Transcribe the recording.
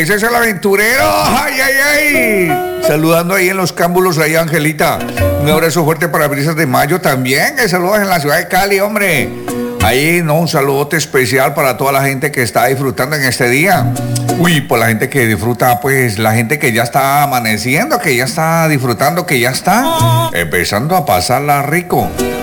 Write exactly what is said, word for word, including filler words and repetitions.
ese es el aventurero. ¡Ay, ay, ay! Saludando ahí en los cámbulos, ahí Angelita. Un abrazo fuerte para Brisas de Mayo también. Que saludos en la ciudad de Cali, hombre. Ahí, ¿no? Un saludote especial para toda la gente que está disfrutando en este día. Uy, por la gente que disfruta, pues la gente que ya está amaneciendo, que ya está disfrutando, que ya está empezando a pasarla rico.